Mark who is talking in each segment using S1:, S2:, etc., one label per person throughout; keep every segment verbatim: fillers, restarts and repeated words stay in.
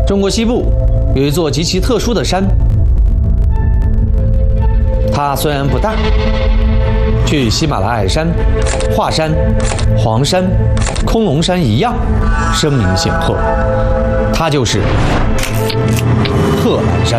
S1: 中国西部有一座极其特殊的山，它虽然不大，却与喜马拉雅山、华山、黄山、空龙山一样声名显赫。它就是贺兰山。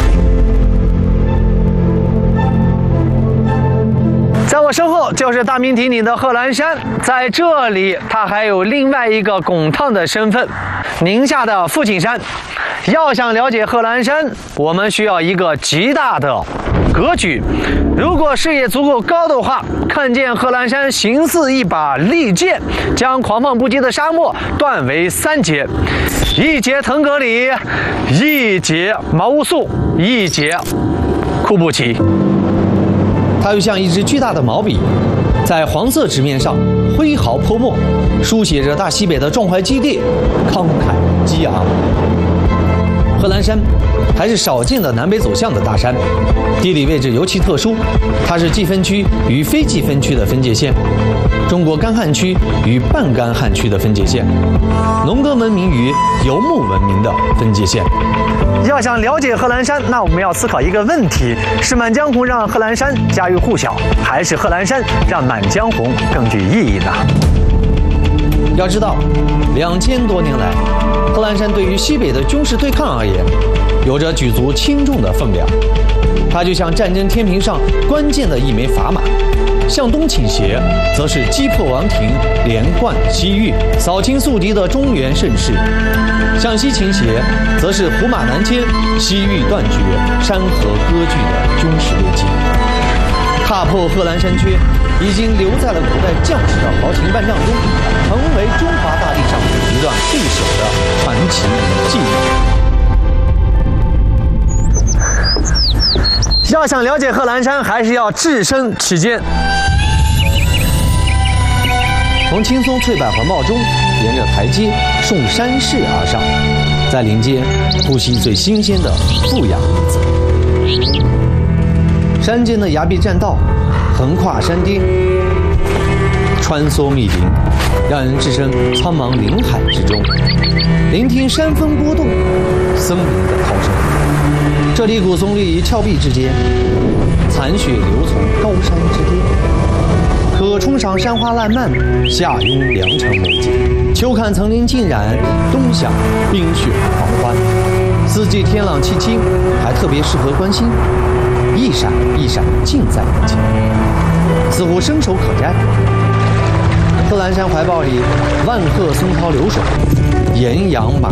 S1: 在我身后就是大名鼎鼎的贺兰山，在这里，它还有另外一个拱趟的身份——宁夏的父亲山。要想了解贺兰山，我们需要一个极大的格局。如果视野足够高的话，看见贺兰山形似一把利剑，将狂放不羁的沙漠断为三截：一截腾格里，一截毛乌素，一截库布齐。它又像一支巨大的毛笔，在黄色纸面上挥毫泼墨，书写着大西北的壮怀激烈、慷慨激昂。贺兰山还是少见的南北走向的大山，地理位置尤其特殊，它是季风区与非季风区的分界线，中国干旱区与半干旱区的分界线，农耕文明与游牧文明的分界线。要想了解贺兰山，那我们要思考一个问题：是满江红让贺兰山家喻户晓，还是贺兰山让满江红更具意义呢？要知道，两千多年来，贺兰山对于西北的军事对抗而言，有着举足轻重的分量。它就像战争天平上关键的一枚砝码，向东倾斜，则是击破王庭、连贯西域、扫清宿敌的中原盛世；向西倾斜，则是胡马南迁、西域断绝、山河割据的军事劣迹。踏破贺兰山缺，已经留在了古代将士的豪情万丈中，成为中华大地上一段不朽的传奇与记忆。要想了解贺兰山，还是要置身其间。从青松翠柏环抱中，沿着台阶顺山势而上，在林间呼吸最新鲜的富氧因子。山间的崖壁栈道横跨山巅，穿梭密林，让人置身苍茫林海之中，聆听山峰波动，森林的涛声。这里古松立于峭壁之间，残雪流从高山之巅，可冲赏山花烂漫，夏拥良辰美景，秋看层林尽染，冬享冰雪狂欢。四季天朗气清，还特别适合观星，一闪一闪近在眼前，似乎伸手可摘。贺兰山怀抱里，万壑松涛流水，岩羊马